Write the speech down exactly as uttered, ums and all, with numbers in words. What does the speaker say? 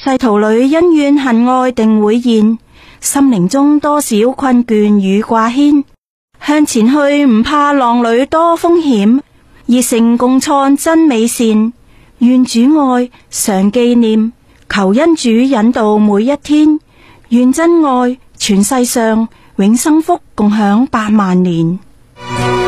世途裏恩怨恨愛定會現，心靈中多少困倦與掛牽。向前去唔怕浪裏多風險，熱誠共創真美善。願主愛常紀念，求恩主引導每一天。願真愛全世上，永生福共享百萬年。